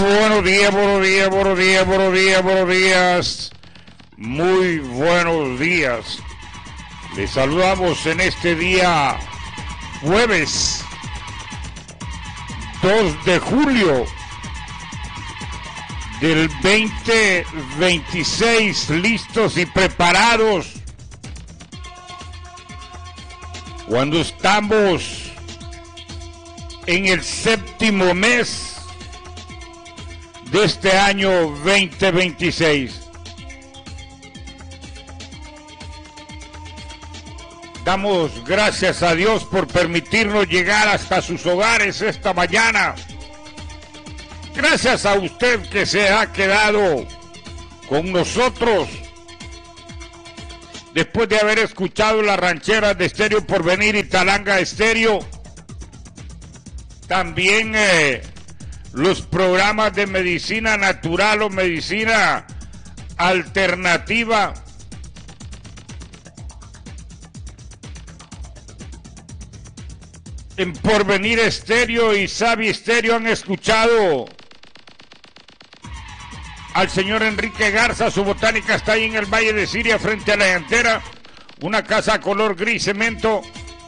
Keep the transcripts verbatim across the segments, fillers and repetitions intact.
Buenos días, buenos días, buenos días, buenos días, buenos días. Muy buenos días. Les saludamos en este día jueves dos de julio del veinte veintiséis, listos y preparados cuando estamos en el séptimo mes de este año veinte veintiséis. Damos gracias a Dios por permitirnos llegar hasta sus hogares esta mañana. Gracias a usted que se ha quedado con nosotros después de haber escuchado las rancheras de Estéreo Porvenir y Talanga Estéreo. También eh, los programas de medicina natural o medicina alternativa. En Porvenir Estéreo y Sabi Estéreo han escuchado al señor Enrique Garza. Su botánica está ahí en el Valle de Siria, frente a la llantera, una casa color gris cemento.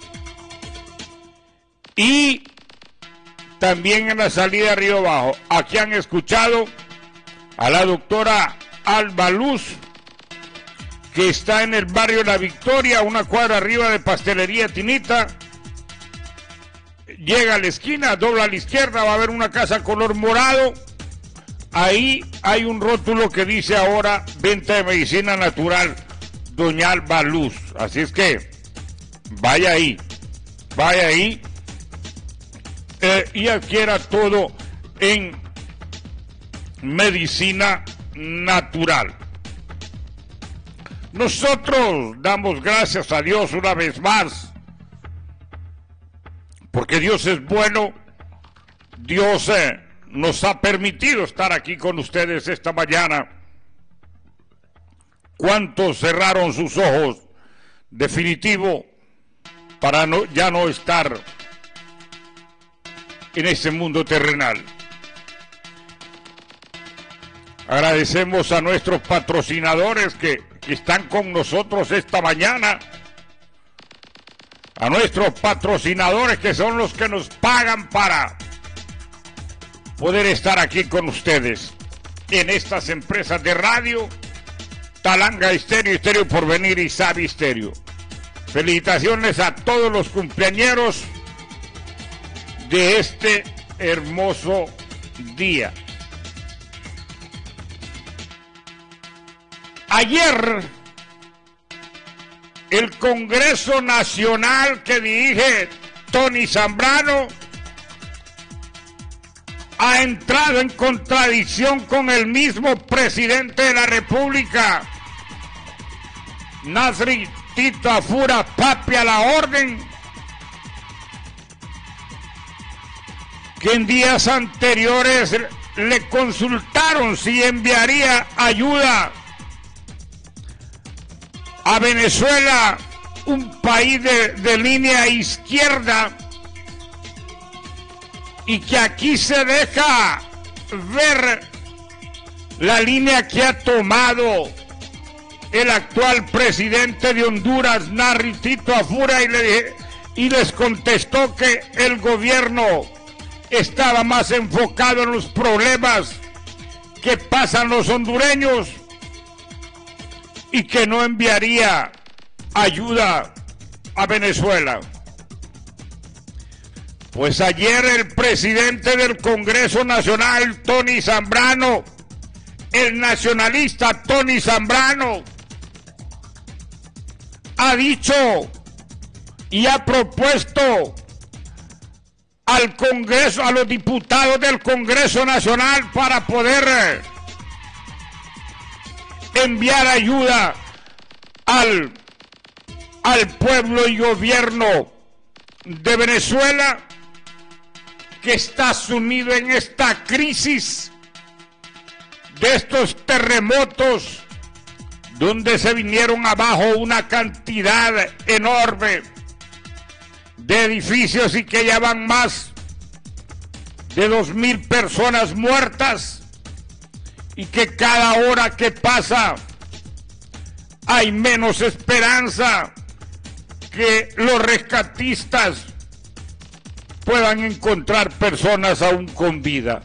Y también en la salida Río Bajo. Aquí han escuchado a la doctora Alba Luz, que está en el barrio La Victoria, una cuadra arriba de Pastelería Tinita. Llega a la esquina, dobla a la izquierda, va a haber una casa color morado. Ahí hay un rótulo que dice ahora venta de medicina natural Doña Alba Luz. Así es que vaya ahí, vaya ahí eh, y adquiera todo en medicina natural. Nosotros damos gracias a Dios una vez más, porque Dios es bueno. Dios eh, nos ha permitido estar aquí con ustedes esta mañana. ¿Cuántos cerraron sus ojos? Definitivo, para no, ya no estar en ese mundo terrenal. Agradecemos a nuestros patrocinadores que, que están con nosotros esta mañana. A nuestros patrocinadores, que son los que nos pagan para poder estar aquí con ustedes en estas empresas de radio, Talanga Estéreo, Estéreo Porvenir y Sabi Estéreo. Felicitaciones a todos los cumpleañeros de este hermoso día. Ayer, el Congreso Nacional que dirige Tony Zambrano ha entrado en contradicción con el mismo presidente de la República, Nasri Tito Afura Papi a la orden, que en días anteriores le consultaron si enviaría ayuda a Venezuela, un país de, de línea izquierda, y que aquí se deja ver la línea que ha tomado el actual presidente de Honduras, Nasri Tito Afura, y, le, y les contestó que el gobierno estaba más enfocado en los problemas que pasan los hondureños y que no enviaría ayuda a Venezuela. Pues ayer el presidente del Congreso Nacional, Tony Zambrano, el nacionalista Tony Zambrano, ha dicho y ha propuesto al Congreso, a los diputados del Congreso Nacional, para poder enviar ayuda al, al pueblo y gobierno de Venezuela, que está sumido en esta crisis de estos terremotos, donde se vinieron abajo una cantidad enorme de edificios y que ya van más de dos mil personas muertas y que cada hora que pasa hay menos esperanza que los rescatistas puedan encontrar personas aún con vida.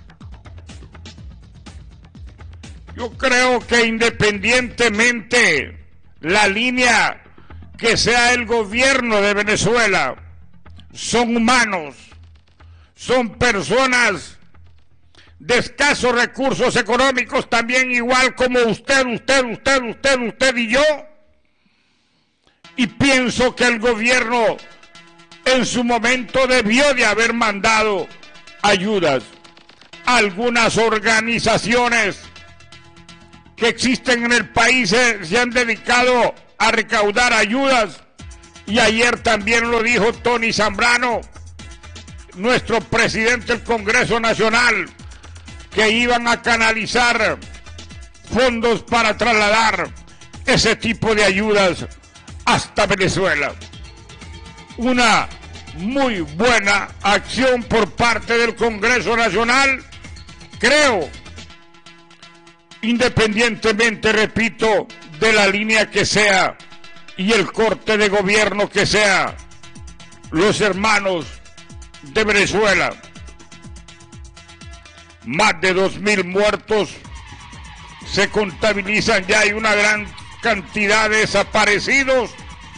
Yo creo que independientemente la línea que sea el gobierno de Venezuela, son humanos, son personas de escasos recursos económicos, también igual como usted, usted, usted, usted, usted y yo. Y pienso que el gobierno en su momento debió de haber mandado ayudas a algunas organizaciones que existen en el país, eh, se han dedicado a recaudar ayudas, y ayer también lo dijo Tony Zambrano, nuestro presidente del Congreso Nacional, que iban a canalizar fondos para trasladar ese tipo de ayudas hasta Venezuela. Una muy buena acción por parte del Congreso Nacional, creo, independientemente, repito, de la línea que sea y el corte de gobierno que sea, los hermanos de Venezuela. Más de dos mil muertos se contabilizan ya, hay una gran cantidad de desaparecidos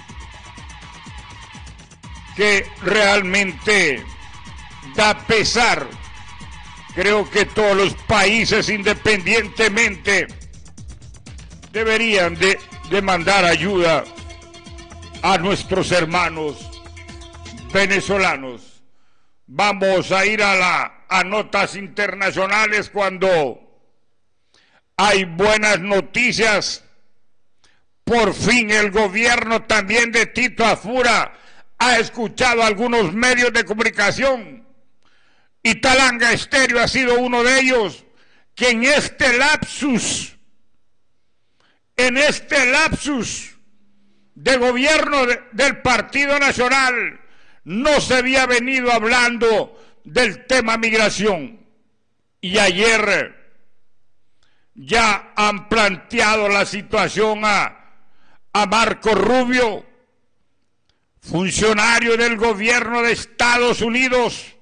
que realmente da pesar. Creo que todos los países, independientemente, deberían de, de mandar ayuda a nuestros hermanos venezolanos. Vamos a ir a, la, a notas internacionales cuando hay buenas noticias. Por fin el gobierno también de Tito Afura ha escuchado a algunos medios de comunicación, y Talanga Estéreo ha sido uno de ellos, que en este lapsus en este lapsus de gobierno de, del Partido Nacional no se había venido hablando del tema migración, y ayer ya han planteado la situación a, a Marco Rubio, funcionario del gobierno de Estados Unidos,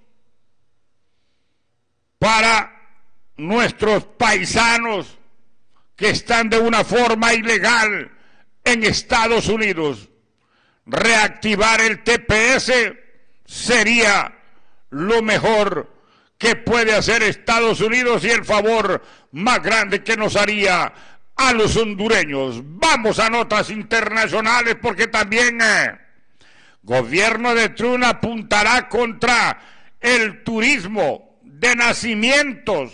para nuestros paisanos que están de una forma ilegal en Estados Unidos. Reactivar el T P S sería lo mejor que puede hacer Estados Unidos y el favor más grande que nos haría a los hondureños. Vamos a notas internacionales, porque también eh, gobierno de Trump apuntará contra el turismo de nacimientos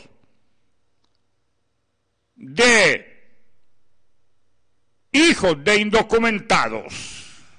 de hijos de indocumentados.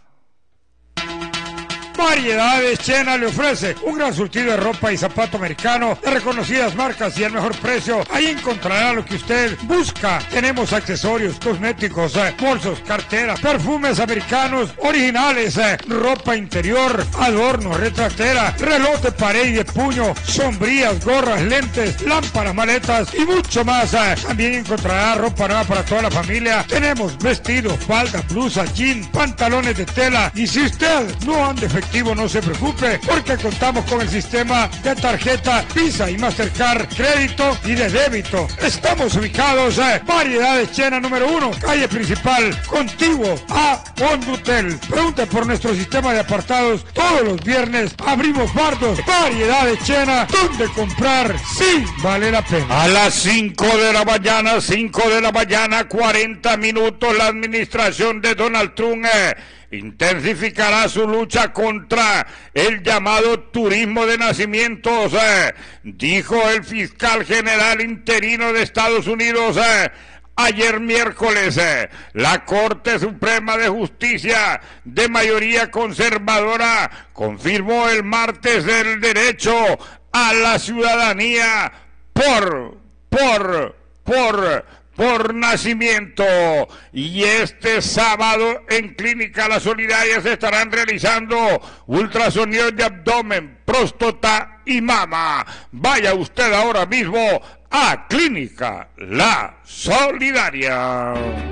Variedades Chena le ofrece un gran surtido de ropa y zapato americano de reconocidas marcas y al mejor precio. Ahí encontrará lo que usted busca. Tenemos accesorios, cosméticos, eh, bolsos, carteras, perfumes americanos originales, eh, ropa interior, adornos, retractera, reloj de pared y de puño, sombrillas, gorras, lentes, lámparas, maletas y mucho más. Eh. También encontrará ropa nueva para toda la familia. Tenemos vestidos, faldas, blusas, jeans, pantalones de tela. Y si usted no anda efectivo, no se preocupe, porque contamos con el sistema de tarjeta Visa y Mastercard, crédito y de débito. Estamos ubicados en Variedades Chena número uno, calle principal, contiguo a Hondutel. Pregunte por nuestro sistema de apartados. Todos los viernes abrimos bardos. Variedades Chena, donde comprar sí vale la pena. A las cinco de la mañana, cinco de la mañana, cuarenta minutos, la administración de Donald Trump eh, intensificará su lucha contra el llamado turismo de nacimientos, eh, dijo el fiscal general interino de Estados Unidos eh, ayer miércoles. Eh, la Corte Suprema de Justicia de mayoría conservadora confirmó el martes el derecho a la ciudadanía por, por, por por nacimiento. Y este sábado en Clínica La Solidaria se estarán realizando ultrasonidos de abdomen, próstata y mama. Vaya usted ahora mismo a Clínica La Solidaria.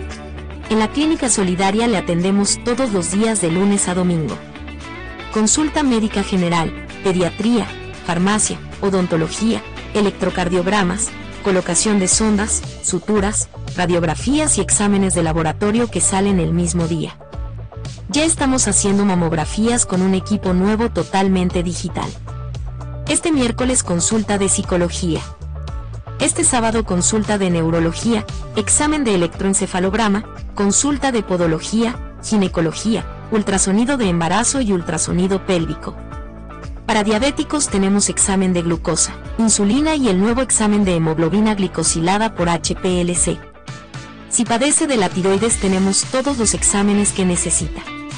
En la Clínica Solidaria le atendemos todos los días de lunes a domingo. Consulta médica general, pediatría, farmacia, odontología, electrocardiogramas, colocación de sondas, suturas, radiografías y exámenes de laboratorio que salen el mismo día. Ya estamos haciendo mamografías con un equipo nuevo totalmente digital. Este miércoles consulta de psicología. Este sábado consulta de neurología, examen de electroencefalograma, consulta de podología, ginecología, ultrasonido de embarazo y ultrasonido pélvico. Para diabéticos tenemos examen de glucosa, insulina y el nuevo examen de hemoglobina glicosilada por H P L C. Si padece de la tiroides tenemos todos los exámenes que necesita.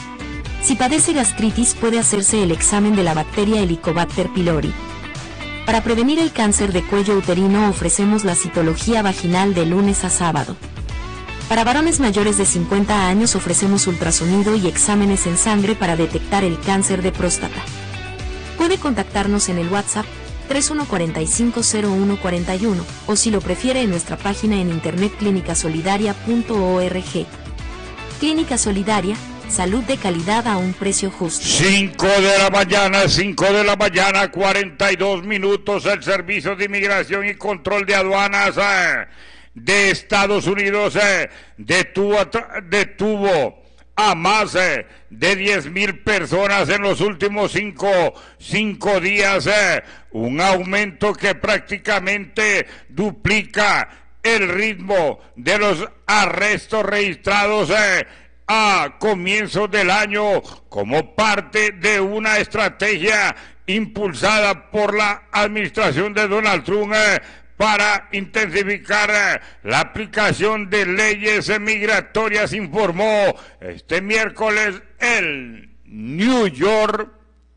Si padece gastritis puede hacerse el examen de la bacteria Helicobacter pylori. Para prevenir el cáncer de cuello uterino ofrecemos la citología vaginal de lunes a sábado. Para varones mayores de cincuenta años ofrecemos ultrasonido y exámenes en sangre para detectar el cáncer de próstata. Puede contactarnos en el WhatsApp tres uno cuatro cinco cero uno cuatro uno o si lo prefiere en nuestra página en internet clínica solidaria punto org. Clínica Solidaria, salud de calidad a un precio justo. cinco de la mañana, cinco de la mañana, cuarenta y dos minutos. El Servicio de Inmigración y Control de Aduanas eh, de Estados Unidos eh, detuvo, detuvo a más eh, de diez mil personas en los últimos cinco, cinco días, eh, un aumento que prácticamente duplica el ritmo de los arrestos registrados eh, a comienzos del año como parte de una estrategia impulsada por la administración de Donald Trump eh, para intensificar eh, la aplicación de leyes migratorias, informó este miércoles el New York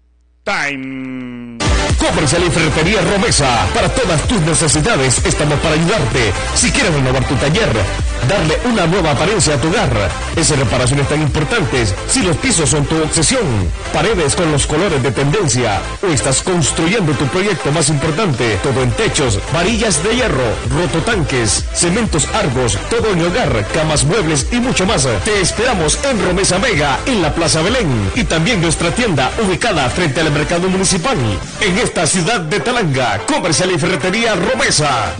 Times. Comercial y Ferretería Romesa. Para todas tus necesidades estamos para ayudarte. Si quieres renovar tu taller, darle una nueva apariencia a tu hogar, esas reparaciones tan importantes, si los pisos son tu obsesión, paredes con los colores de tendencia, o estás construyendo tu proyecto más importante, todo en techos, varillas de hierro, rototanques, cementos Argos, todo en hogar, camas, muebles y mucho más. Te esperamos en Romesa Mega, en la Plaza Belén, y también nuestra tienda ubicada frente al mercado municipal, en esta ciudad de Talanga. Comercial y Ferretería Romesa.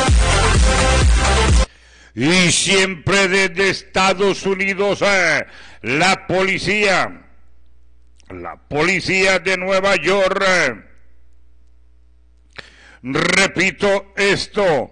Y siempre desde Estados Unidos, eh, la policía, la policía de Nueva York, eh, repito esto,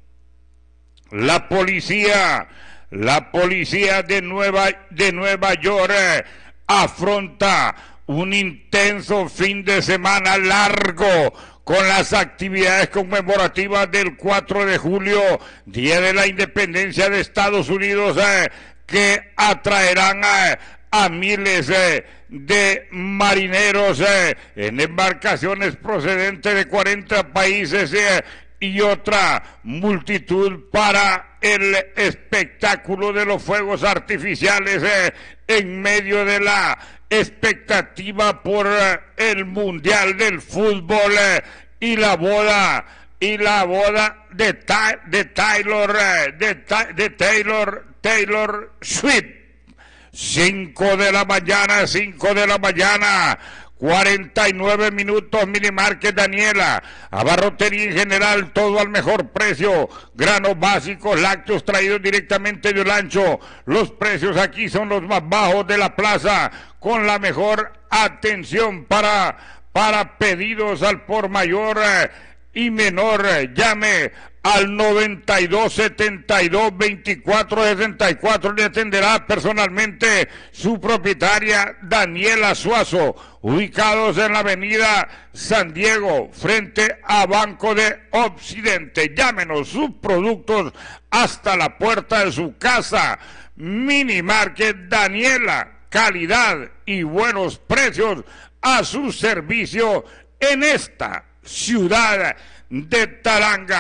la policía, la policía de Nueva, de Nueva York eh, afronta un intenso fin de semana largo con las actividades conmemorativas del cuatro de julio, Día de la Independencia de Estados Unidos, eh, que atraerán eh, a miles eh, de marineros eh, en embarcaciones procedentes de cuarenta países eh, y otra multitud para el espectáculo de los fuegos artificiales eh, en medio de la expectativa por eh, el Mundial del Fútbol eh, y la boda y la boda de, ta de Taylor eh, de, ta de Taylor Taylor Swift. Cinco de la mañana, cinco de la mañana, cuarenta y nueve minutos. Minimarket Daniela, abarrotería en general, todo al mejor precio, granos básicos, lácteos traídos directamente de Olancho. Los precios aquí son los más bajos de la plaza, con la mejor atención para, para pedidos al por mayor eh, y menor. Eh, llame al noventa y dos setenta y dos veinticuatro sesenta y cuatro, le atenderá personalmente su propietaria Daniela Suazo, ubicados en la avenida San Diego, frente a Banco de Occidente. Llámenos sus productos hasta la puerta de su casa. Mini Market Daniela, calidad y buenos precios a su servicio en esta ciudad de Talanga.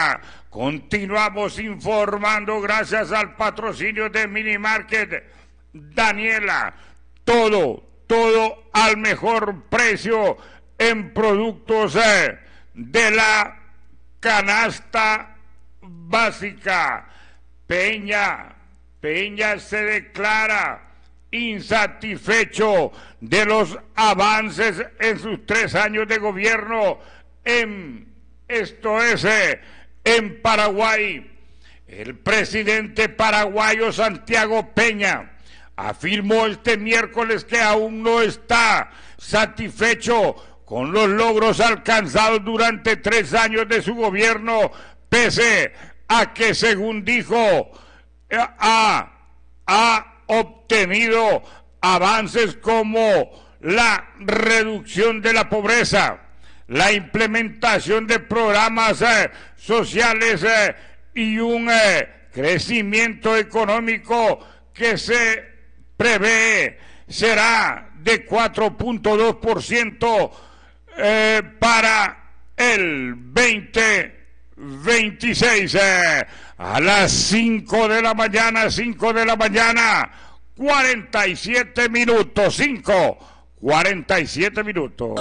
continuamos informando gracias al patrocinio de Minimarket Daniela. Todo, todo al mejor precio en productos eh, de la canasta básica. Peña, Peña se declara insatisfecho de los avances en sus tres años de gobierno en, esto es, eh, en Paraguay. El presidente paraguayo Santiago Peña afirmó este miércoles que aún no está satisfecho con los logros alcanzados durante tres años de su gobierno, pese a que, según dijo, ha, ha obtenido avances como la reducción de la pobreza, la implementación de programas eh, sociales eh, y un eh, crecimiento económico que se prevé será de cuatro punto dos por ciento eh, para el veinte veintiséis. Eh, a las cinco de la mañana, cinco de la mañana, cuarenta y siete minutos, cinco, cuarenta y siete minutos.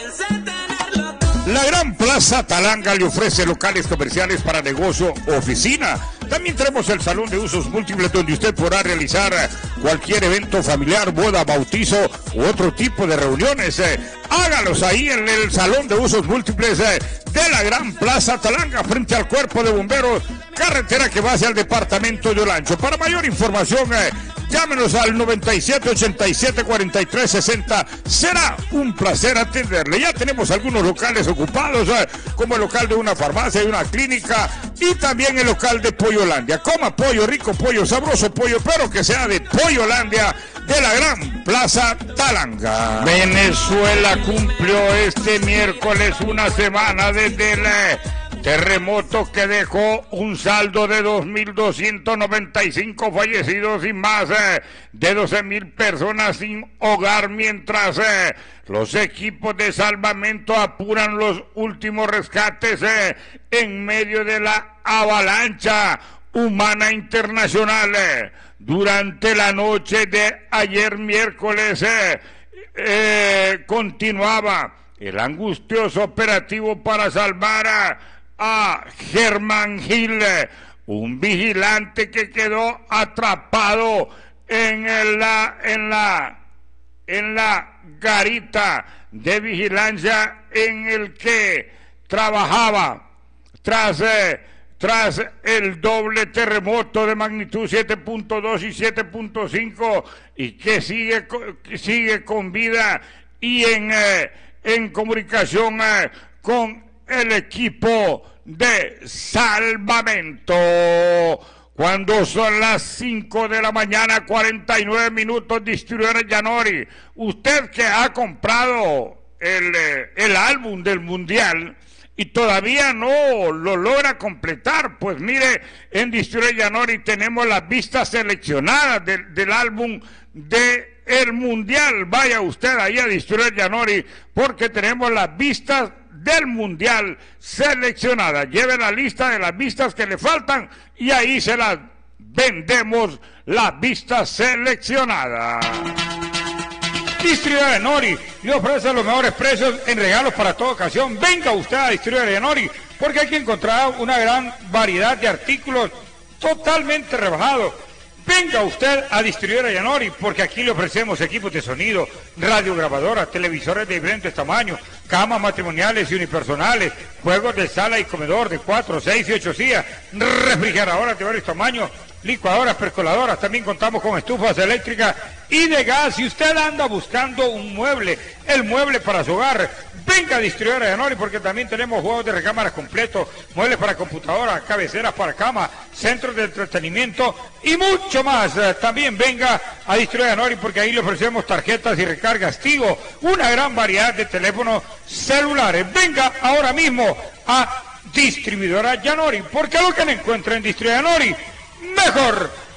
La Gran Plaza Talanga le ofrece locales comerciales para negocio o oficina. También tenemos el salón de usos múltiples donde usted podrá realizar cualquier evento familiar, boda, bautizo u otro tipo de reuniones. Eh, hágalos ahí en el salón de usos múltiples eh, de la Gran Plaza Talanga, frente al Cuerpo de Bomberos, carretera que va hacia el departamento de Olancho. Para mayor información, eh, llámenos al noventa y siete, ochenta y siete, cuarenta y tres, sesenta. Será un placer atenderle. Ya tenemos algunos locales ocupados, eh, como el local de una farmacia y una clínica, y también el local de Pollolandia. Coma pollo, rico pollo, sabroso pollo, pero que sea de Pollolandia, de la Gran Plaza Talanga. Venezuela cumplió este miércoles una semana desde el eh, terremoto que dejó un saldo de dos mil doscientos noventa y cinco fallecidos y más eh, de doce mil personas sin hogar, mientras eh, los equipos de salvamento apuran los últimos rescates eh, en medio de la avalancha humana internacional. Eh, durante la noche de ayer miércoles eh, eh, continuaba el angustioso operativo para salvar a a Germán Gil, un vigilante que quedó atrapado en la en la en la garita de vigilancia en el que trabajaba tras eh, tras el doble terremoto de magnitud siete punto dos y siete punto cinco, y que sigue que sigue con vida y en eh, en comunicación eh, con el equipo de salvamento. Cuando son las cinco de la mañana, cuarenta y nueve minutos, distribuidor Yanori, usted que ha comprado el, el álbum del Mundial y todavía no lo logra completar, pues mire, en distribuidor Yanori tenemos las vistas seleccionadas del, del álbum de el Mundial. Vaya usted ahí a distribuidor Yanori, porque tenemos las vistas del Mundial seleccionada. Lleve la lista de las vistas que le faltan y ahí se las vendemos, las vistas seleccionadas. Distribuidora Yanori le ofrece los mejores precios en regalos para toda ocasión. Venga usted a Distribuidora Yanori, porque aquí encontrará una gran variedad de artículos totalmente rebajados. Venga usted a Distribuidora Yanori, porque aquí le ofrecemos equipos de sonido, radiograbadoras, televisores de diferentes tamaños, camas matrimoniales y unipersonales, juegos de sala y comedor de cuatro, seis y ocho sillas, refrigeradoras de varios tamaños, licuadoras, percoladoras. También contamos con estufas eléctricas y de gas. Si usted anda buscando un mueble, el mueble para su hogar, venga a Distribuidora Yanori, porque también tenemos juegos de recámaras completos, muebles para computadoras, cabeceras para cama, centros de entretenimiento y mucho más. También venga a Distribuidora Yanori, porque ahí le ofrecemos tarjetas y recargas Tigo, una gran variedad de teléfonos celulares. Venga ahora mismo a Distribuidora Yanori, porque lo que le encuentra en Distribuidora Yanori, mejor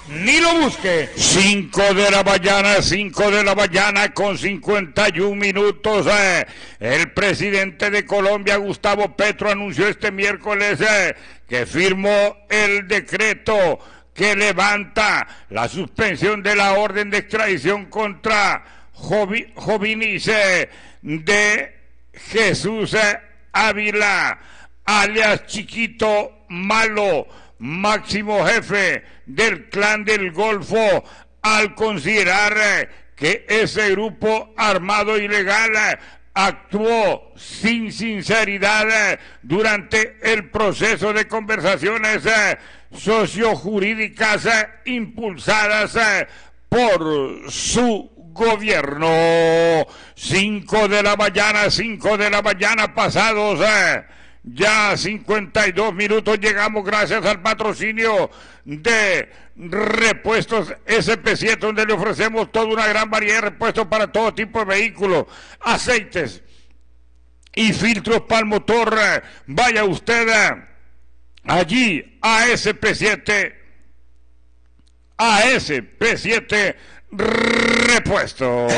Ni lo busque. cinco de la mañana, cinco de la mañana con cincuenta y un minutos. Eh. El presidente de Colombia, Gustavo Petro, anunció este miércoles eh, que firmó el decreto que levanta la suspensión de la orden de extradición contra Jovi, Jovinice de Jesús eh, Ávila, alias Chiquito Malo, máximo jefe del Clan del Golfo, al considerar eh, que ese grupo armado ilegal eh, actuó sin sinceridad eh, durante el proceso de conversaciones eh, sociojurídicas eh, impulsadas eh, por su gobierno. Cinco de la mañana, cinco de la mañana pasados eh, ya cincuenta y dos minutos, llegamos gracias al patrocinio de Repuestos ese pe siete, donde le ofrecemos toda una gran variedad de repuestos para todo tipo de vehículos, aceites y filtros para el motor. Vaya usted allí a ese pe siete, a ese pe siete Repuestos.